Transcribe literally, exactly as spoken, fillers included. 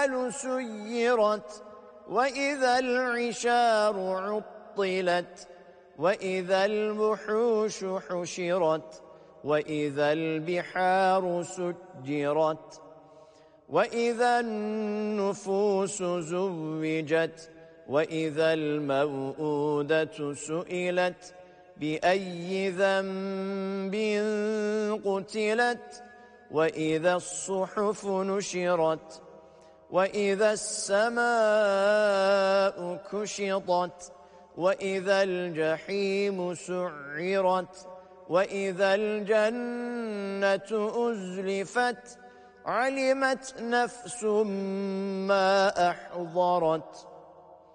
سيرت وإذا العشار عطلت وإذا الوحوش حشرت وإذا البحار سجرت وإذا النفوس زوجت وإذا الموءودة سئلت بأي ذنب قتلت وإذا الصحف نشرت وإذا السماء كشطت وإذا الجحيم سعرت وإذا الجنة أزلفت علمت نفس ما أحضرت